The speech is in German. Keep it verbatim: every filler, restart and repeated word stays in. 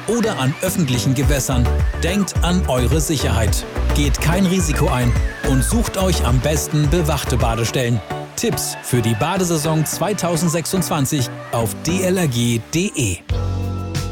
oder an öffentlichen Gewässern. Denkt an eure Sicherheit. Geht kein Risiko ein und sucht euch am besten bewachte Badestellen. Tipps für die Badesaison zweitausendsechsundzwanzig auf d l r g punkt d e.